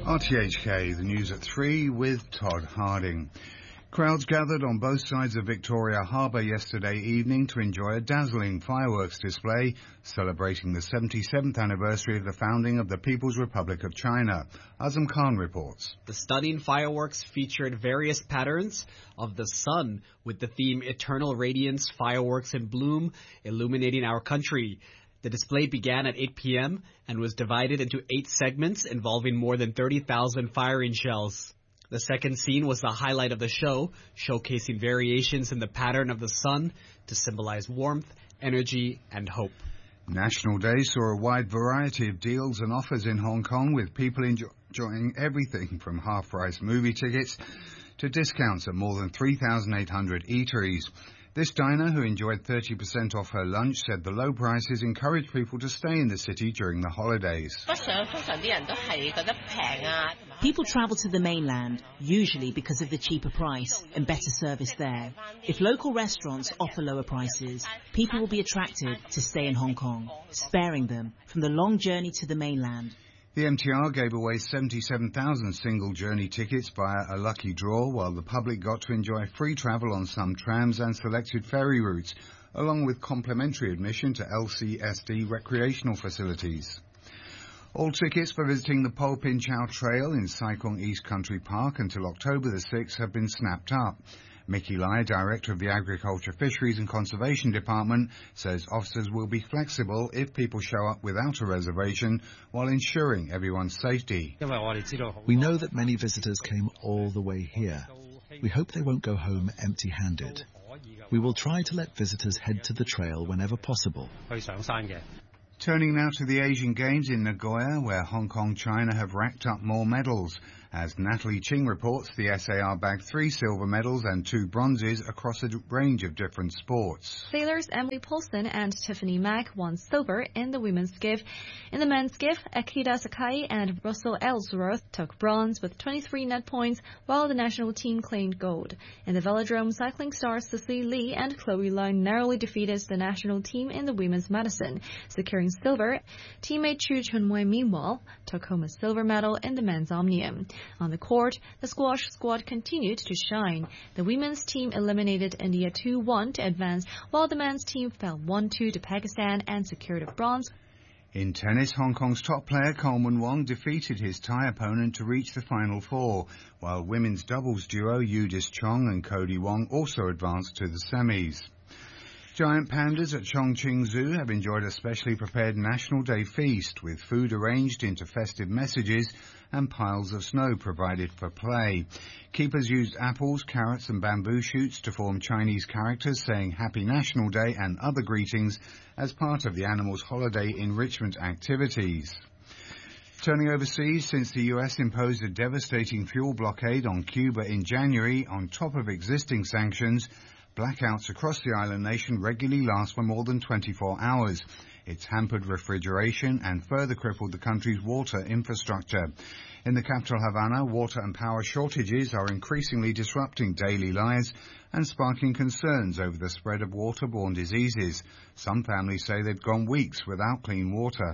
RTHK, the news at 3 with Todd Harding. Crowds gathered on both sides of Victoria Harbour yesterday evening to enjoy a dazzling fireworks display celebrating the 77th anniversary of the founding of the People's Republic of China. Azam Khan reports. The stunning fireworks featured various patterns of the sun with the theme Eternal Radiance, Fireworks in Bloom, illuminating our country. The display began at 8 p.m. and was divided into 8 segments involving more than 30,000 firing shells. The second scene was the highlight of the show, showcasing variations in the pattern of the sun to symbolize warmth, energy, and hope. National Day saw a wide variety of deals and offers in Hong Kong, with people enjoying everything from half-price movie tickets to discounts at more than 3,800 eateries. This diner, who enjoyed 30% off her lunch, said the low prices encouraged people to stay in the city during the holidays. People travel to the mainland, usually because of the cheaper price and better service there. If local restaurants offer lower prices, people will be attracted to stay in Hong Kong, sparing them from the long journey to the mainland. The MTR gave away 77,000 single journey tickets via a lucky draw, while the public got to enjoy free travel on some trams and selected ferry routes, along with complimentary admission to LCSD recreational facilities. All tickets for visiting the Po Pin Chau Trail in Sai Kung East Country Park until October the 6th have been snapped up. Mickey Lai, Director of the Agriculture, Fisheries and Conservation Department, says officers will be flexible if people show up without a reservation while ensuring everyone's safety. We know that many visitors came all the way here. We hope they won't go home empty-handed. We will try to let visitors head to the trail whenever possible. Turning now to the Asian Games in Nagoya, where Hong Kong, China have racked up more medals. As Natalie Ching reports, the SAR bagged 3 silver medals and 2 bronzes across a range of different sports. Sailors Emily Paulson and Tiffany Mack won silver in the women's skiff. In the men's skiff, Akita Sakai and Russell Ellsworth took bronze with 23 net points, while the national team claimed gold. In the velodrome, cycling stars Cecily Lee and Chloe Leung narrowly defeated the national team in the women's medicine, securing silver. Teammate Chu Chunwei, meanwhile, took home a silver medal in the men's omnium. On the court, the squash squad continued to shine. The women's team eliminated India 2-1 to advance, while the men's team fell 1-2 to Pakistan and secured a bronze. In tennis, Hong Kong's top player Coleman Wong defeated his Thai opponent to reach the Final Four, while women's doubles duo Eudis Chong and Cody Wong also advanced to the semis. Giant pandas at Chongqing Zoo have enjoyed a specially prepared National Day feast, with food arranged into festive messages and piles of snow provided for play. Keepers used apples, carrots and bamboo shoots to form Chinese characters saying Happy National Day and other greetings as part of the animals' holiday enrichment activities. Turning overseas, since the US imposed a devastating fuel blockade on Cuba in January on top of existing sanctions, blackouts across the island nation regularly last for more than 24 hours. It's hampered refrigeration and further crippled the country's water infrastructure. In the capital Havana, water and power shortages are increasingly disrupting daily lives and sparking concerns over the spread of waterborne diseases. Some families say they've gone weeks without clean water.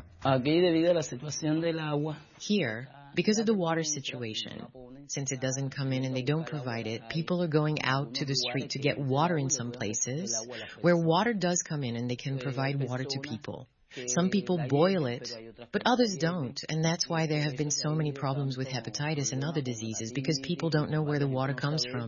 Here, because of the water situation, since it doesn't come in and they don't provide it, people are going out to the street to get water in some places where water does come in and they can provide water to people. Some people boil it, but others don't, and that's why there have been so many problems with hepatitis and other diseases, because people don't know where the water comes from.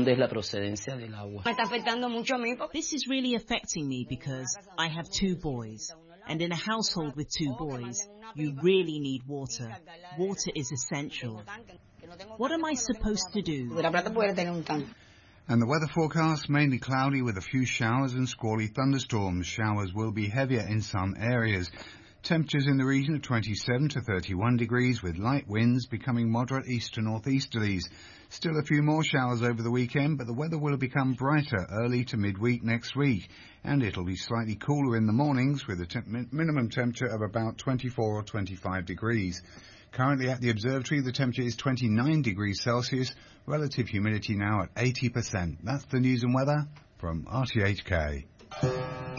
This is really affecting me because I have 2 boys, and in a household with 2 boys, you really need water. Water is essential. What am I supposed to do? And the weather forecast, mainly cloudy with a few showers and squally thunderstorms. Showers will be heavier in some areas. Temperatures in the region of 27 to 31 degrees, with light winds becoming moderate east to northeasterlies. Still a few more showers over the weekend, but the weather will become brighter early to midweek next week. And it'll be slightly cooler in the mornings, with a minimum temperature of about 24 or 25 degrees. Currently at the observatory, the temperature is 29 degrees Celsius, relative humidity now at 80%. That's the news and weather from RTHK.